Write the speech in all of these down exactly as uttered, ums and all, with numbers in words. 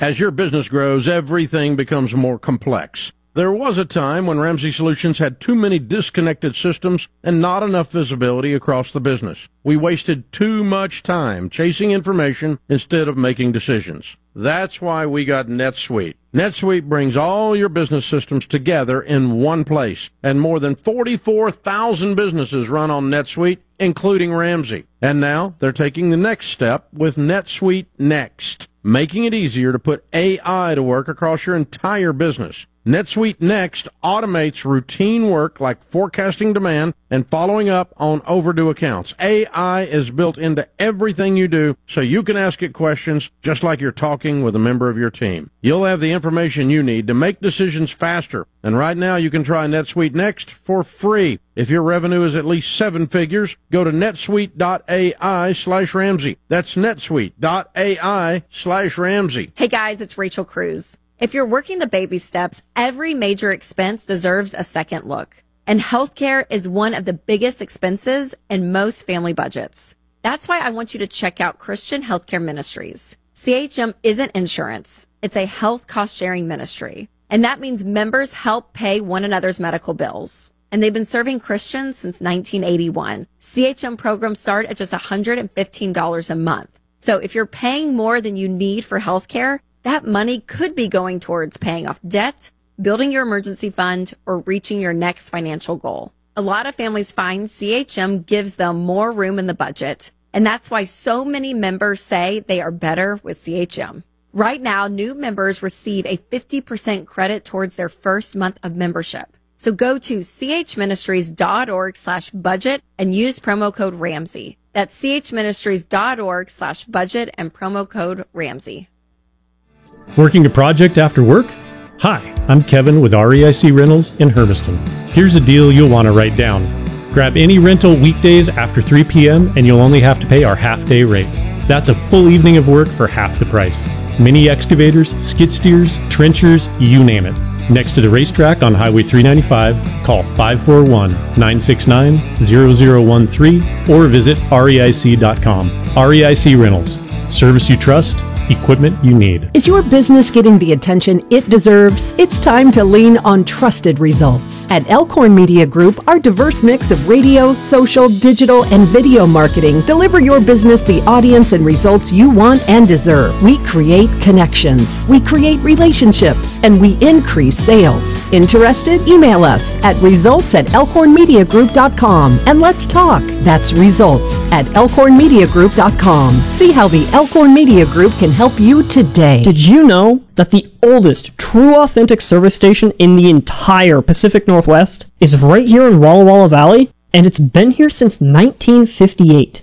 As your business grows, everything becomes more complex. There was a time when Ramsey Solutions had too many disconnected systems and not enough visibility across the business. We wasted too much time chasing information instead of making decisions. That's why we got NetSuite. NetSuite brings all your business systems together in one place, and more than forty-four thousand businesses run on NetSuite, including Ramsey. And now they're taking the next step with NetSuite Next, making it easier to put A I to work across your entire business. NetSuite Next automates routine work like forecasting demand and following up on overdue accounts. A I is built into everything you do, so you can ask it questions just like you're talking with a member of your team. You'll have the information you need to make decisions faster. And right now you can try NetSuite Next for free. If your revenue is at least seven figures, go to netsuite.ai slash Ramsey. That's netsuite.ai slash Ramsey. Hey guys, it's Rachel Cruz. If you're working the baby steps, every major expense deserves a second look. And healthcare is one of the biggest expenses in most family budgets. That's why I want you to check out Christian Healthcare Ministries. C H M isn't insurance. It's a health cost-sharing ministry. And that means members help pay one another's medical bills. And they've been serving Christians since nineteen eighty-one. C H M programs start at just one hundred fifteen dollars a month. So if you're paying more than you need for healthcare, that money could be going towards paying off debt, building your emergency fund, or reaching your next financial goal. A lot of families find C H M gives them more room in the budget, and that's why so many members say they are better with C H M. Right now, new members receive a fifty percent credit towards their first month of membership. So go to chministries.org slash budget and use promo code Ramsey. That's chministries.org slash budget and promo code Ramsey. Working a project after work? Hi, I'm Kevin with R E I C Rentals in Hermiston. Here's a deal you'll want to write down. Grab any rental weekdays after three p.m. and you'll only have to pay our half-day rate. That's a full evening of work for half the price. Mini excavators, skid steers, trenchers, you name it. Next to the racetrack on Highway three ninety-five, call five four one, nine six nine, zero zero one three or visit R E I C dot com. R E I C Rentals. Service you trust, equipment you need. Is your business getting the attention it deserves? It's time to lean on trusted results. At Elkhorn Media Group, our diverse mix of radio, social, digital, and video marketing deliver your business the audience and results you want and deserve. We create connections, we create relationships, and we increase sales. Interested? Email us at results at elkhorn media group dot com and let's talk. That's results at elkhorn media group dot com. See how the Elkhorn Media Group can help you today. Did you know that the oldest true authentic service station in the entire Pacific Northwest is right here in Walla Walla Valley? And it's been here since nineteen fifty-eight.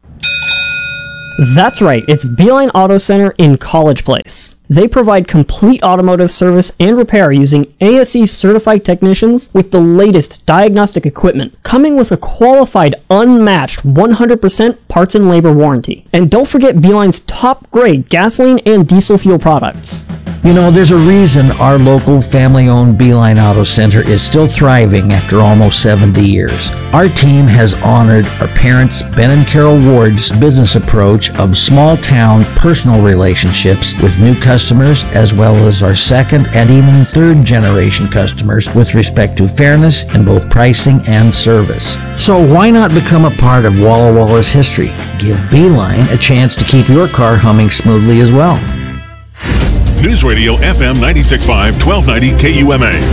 That's right, it's Beeline Auto Center in College Place. They provide complete automotive service and repair using A S E certified technicians with the latest diagnostic equipment, coming with a qualified, unmatched one hundred percent parts and labor warranty. And don't forget Beeline's top grade gasoline and diesel fuel products. You know, there's a reason our local family-owned Beeline Auto Center is still thriving after almost seventy years. Our team has honored our parents, Ben and Carol Ward's business approach of small-town personal relationships with new customers, as well as our second and even third-generation customers with respect to fairness in both pricing and service. So why not become a part of Walla Walla's history? Give Beeline a chance to keep your car humming smoothly as well. News Radio F M ninety-six point five, twelve ninety K U M A.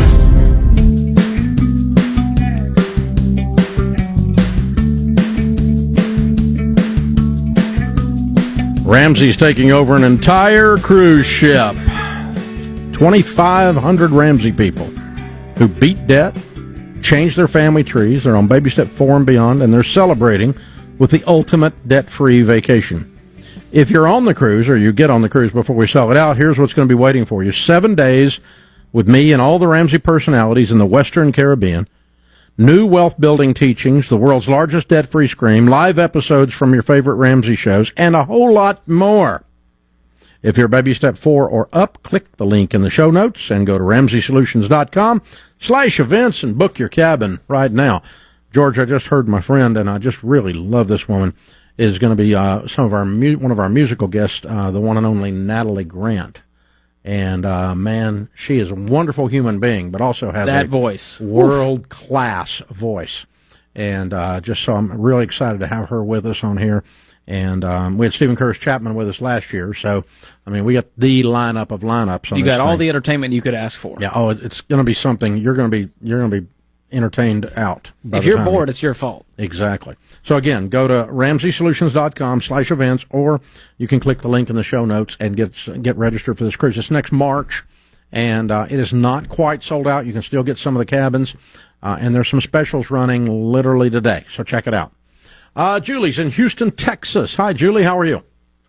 Ramsey's taking over an entire cruise ship. twenty-five hundred Ramsey people who beat debt, changed their family trees. They're on baby step four and beyond, and they're celebrating with the ultimate debt-free vacation. If you're on the cruise, or you get on the cruise before we sell it out, here's what's going to be waiting for you. Seven days with me and all the Ramsey personalities in the Western Caribbean. New wealth-building teachings, the world's largest debt-free scream, live episodes from your favorite Ramsey shows, and a whole lot more. If you're baby step four or up, click the link in the show notes and go to ramsey solutions dot com slash events and book your cabin right now. George, I just heard my friend, and I just really love this woman, is going to be uh, some of our mu- one of our musical guests, uh, the one and only Natalie Grant. And, uh, man, she is a wonderful human being, but also has that a voice. world-class voice. And uh, just so I'm really excited to have her with us on here. And um, we had Stephen Curtis Chapman with us last year. So, I mean, we got the lineup of lineups on You this got all thing. the entertainment you could ask for. Yeah, oh, it's going to be something. You're going to be you're going to be entertained out. by If the you're time bored, you- it's your fault. Exactly. So again, go to ramsey solutions dot com slash events, or you can click the link in the show notes and get get registered for this cruise. It's next March, and uh, it is not quite sold out. You can still get some of the cabins, uh, and there's some specials running literally today. So check it out. Uh, Julie's in Houston, Texas. Hi, Julie. How are you?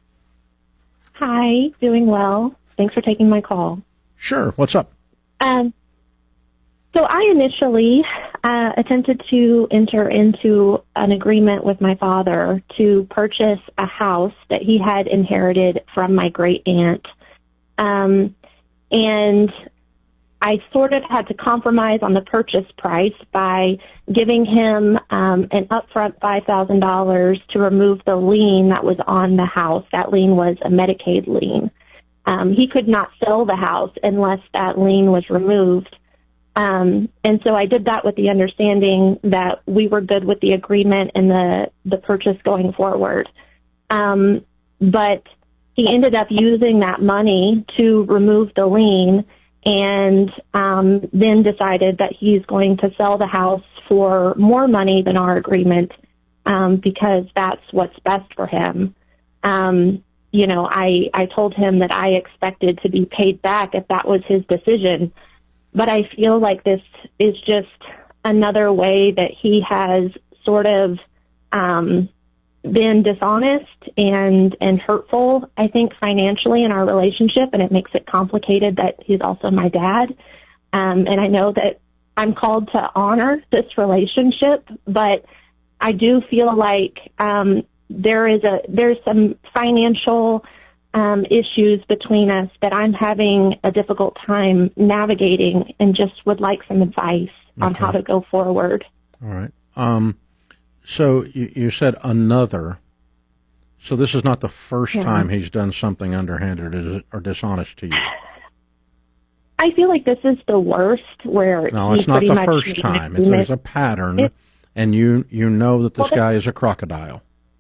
Hi, doing well. Thanks for taking my call. Sure. What's up? Um, so I initially uh, attempted to enter into an agreement with my father to purchase a house that he had inherited from my great aunt. Um, and I sort of had to compromise on the purchase price by giving him um, an upfront five thousand dollars to remove the lien that was on the house. That lien was a Medicaid lien. Um, he could not sell the house unless that lien was removed. Um, and so I did that with the understanding that we were good with the agreement and the, the purchase going forward. Um, but he ended up using that money to remove the lien, and um, then decided that he's going to sell the house for more money than our agreement, um, because that's what's best for him. Um, you know, I, I told him that I expected to be paid back if that was his decision, but I feel like this is just another way that he has sort of um, been dishonest and and hurtful, I think, financially in our relationship, and it makes it complicated that he's also my dad. Um, and I know that I'm called to honor this relationship, but I do feel like um, there is a there's some financial um, issues between us that I'm having a difficult time navigating, and just would like some advice on Okay. how to go forward. All right. Um, so you, you said another. So this is not the first Yeah. time he's done something underhanded or, or dishonest to you. I feel like this is the worst, where No, he it's not pretty the much first made an time. It's, agreement. there's a pattern, It- and you you know that this Well, the- guy is a crocodile.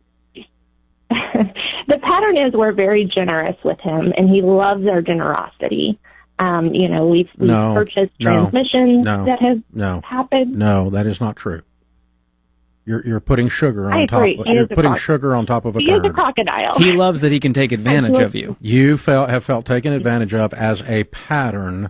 The pattern is we're very generous with him, and he loves our generosity. Um, you know, we've, we've No, purchased no, transmissions no, that have no. happened. No, that is not true. You're you're putting sugar I on top. agree. Of, He you're is a putting croc- sugar on top of a He is a turd. crocodile. He loves that he can take advantage of you. You felt have felt taken advantage of as a pattern,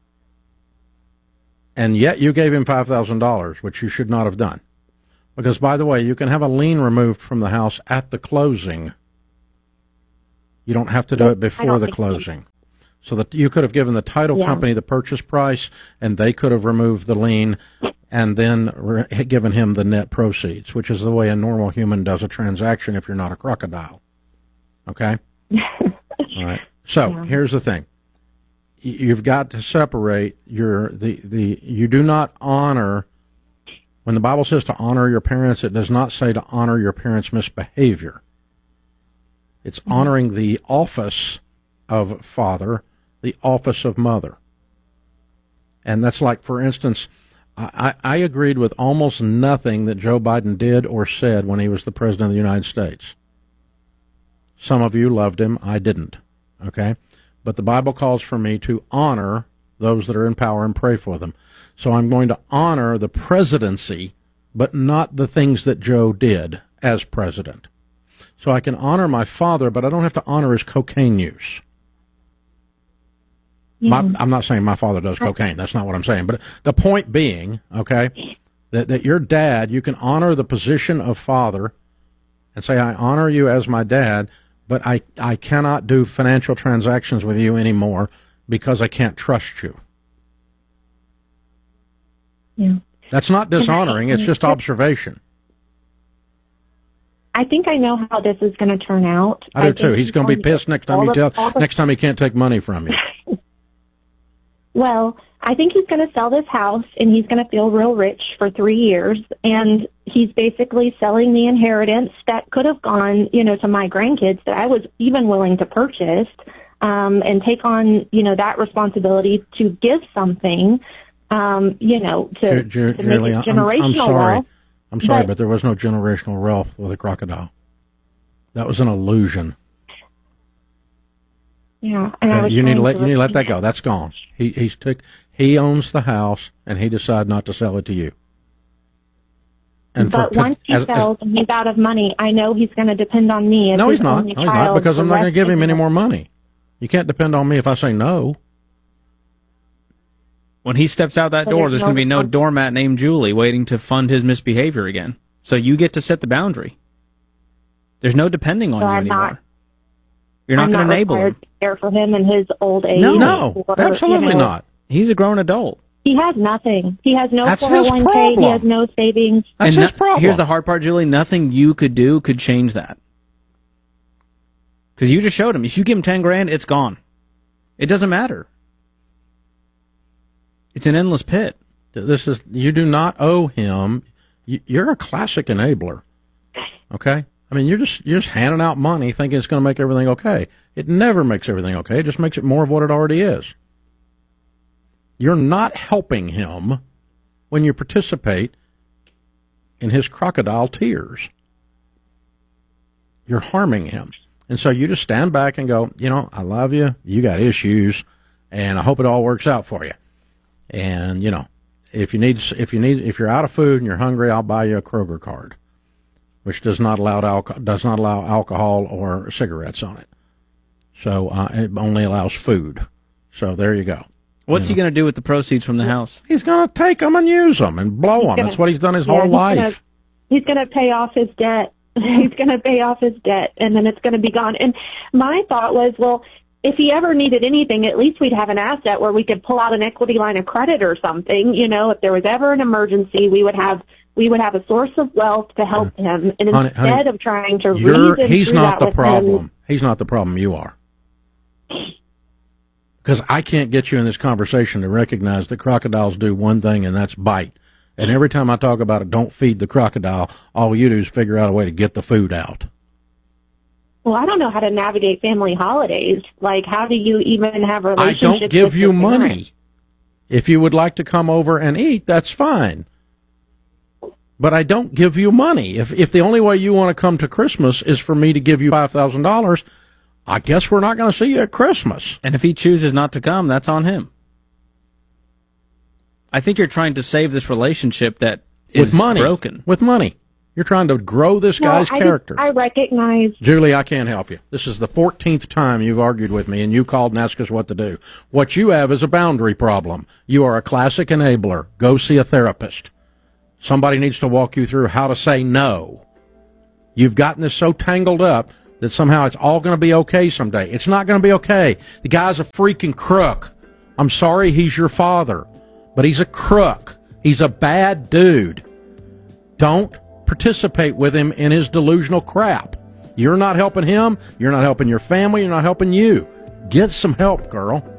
and yet you gave him five thousand dollars, which you should not have done. Because, by the way, you can have a lien removed from the house at the closing. You don't have to do it before don't the think so. closing. So that you could have given the title Yeah. company the purchase price, and they could have removed the lien, and then re- given him the net proceeds, which is the way a normal human does a transaction if you're not a crocodile. Okay? All right. So Yeah. here's the thing. Y- You've got to separate your the, the you do not honor. When the Bible says to honor your parents, it does not say to honor your parents' misbehavior. It's honoring the office of father, the office of mother. And that's like, for instance, I, I agreed with almost nothing that Joe Biden did or said when he was the president of the United States. Some of you loved him. I didn't. Okay? But the Bible calls for me to honor those that are in power and pray for them. So I'm going to honor the presidency, but not the things that Joe did as president. So I can honor my father, but I don't have to honor his cocaine use. My, I'm not saying my father does cocaine. That's not what I'm saying. But the point being, okay, that, that your dad, you can honor the position of father and say, I honor you as my dad, but I, I cannot do financial transactions with you anymore because I can't trust you. Yeah. That's not dishonoring. It's just observation. I think I know how this is going to turn out. I do think too. He's going to be pissed next time all he the- tell, all the- next time he can't take money from you. Well, I think he's going to sell this house, and he's going to feel real rich for three years. And he's basically selling the inheritance that could have gone, you know, to my grandkids that I was even willing to purchase. um, and take on, you know, that responsibility to give something, um, you know, to, Ju- Ju- to Julie, make it I'm, generational I'm sorry. wealth. I'm sorry, but, But- there was no generational wealth with a crocodile. That was an illusion. Yeah, and I Okay, was you need to trying let you need to let that repeat go. That's gone. He he's took he owns the house, and he decided not to sell it to you. And but for, once he as- as- sells and he's out of money, I know he's going to depend on me. As no, his he's not. only No, he's not, child because I'm the not going to rest give him of any his- more money. You can't depend on me if I say no. When he steps out that So door, there's there's going to be no- no doormat named Julie waiting to fund his misbehavior again. So you get to set the boundary. There's no depending on So you I'm anymore. not- You're not I'm going to enable required him. to care for him in his old age. No, No, or, absolutely you know, not. He's a grown adult. He has nothing. He has no That's his four oh one k. problem. He has no savings. That's and his no- problem. Here's the hard part, Julie. Nothing you could do could change that. Because you just showed him. If you give him ten grand, it's gone. It doesn't matter. It's an endless pit. This is you do not owe him. You, you're a classic enabler. Okay, I mean you're just you're just handing out money, thinking it's going to make everything okay. It never makes everything okay. It just makes it more of what it already is. You're not helping him when you participate in his crocodile tears. You're harming him. And so you just stand back and go, you know, I love you. You got issues, and I hope it all works out for you. And, you know, if you need, if you need, if you're out of food and you're hungry, I'll buy you a Kroger card, which does not allow alcohol, does not allow alcohol or cigarettes on it. So uh, it only allows food. So there you go. What's he going to do with the proceeds from the house? He's going to take them and use them and blow them. gonna- That's what he's done his Yeah, whole he's life. Gonna, he's going to pay off his debt. He's going to pay off his debt, and then it's going to be gone. And my thought was, well, if he ever needed anything, at least we'd have an asset where we could pull out an equity line of credit or something. You know, if there was ever an emergency, we would have we would have a source of wealth to help him. And Honey- instead honey, of trying to You're, reason he's through not that the with problem. him, He's not the problem. You are. Because I can't get you in this conversation to recognize that crocodiles do one thing, and that's bite. And every time I talk about it, don't feed the crocodile, all you do is figure out a way to get the food out. well, I don't know how to navigate family holidays. Like, how do you even have I relationships? don't give with you your money. parents? If you would like to come over and eat, that's fine. But I don't give you money. If if the only way you want to come to Christmas is for me to give you five thousand dollars, I guess we're not going to see you at Christmas. And if he chooses not to come, that's on him. I think you're trying to save this relationship that is With money. broken. With money. You're trying to grow this No, guy's I, character. I recognize. Julie, I can't help you. This is the fourteenth time you've argued with me, and you called and asked us what to do. What you have is a boundary problem. You are a classic enabler. Go see a therapist. Somebody needs to walk you through how to say no. You've gotten this so tangled up that somehow it's all going to be okay someday. It's not going to be okay. The guy's a freaking crook. I'm sorry he's your father, but he's a crook. He's a bad dude. Don't participate with him in his delusional crap. You're not helping him. You're not helping your family. You're not helping you. Get some help, girl.